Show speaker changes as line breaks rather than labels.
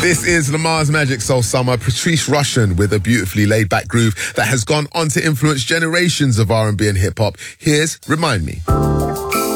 This is Lamar's Magic Soul Summer. Patrice Rushen with a beautifully laid-back groove that has gone on to influence generations of R&B and hip-hop. Here's Remind Me.